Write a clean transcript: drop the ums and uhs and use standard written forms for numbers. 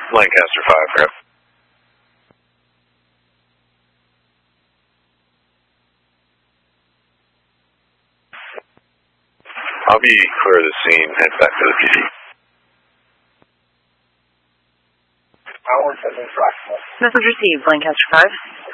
Lancaster 5, rep. I'll be clear of the scene, head back to the PD. Message received, Lancaster 5.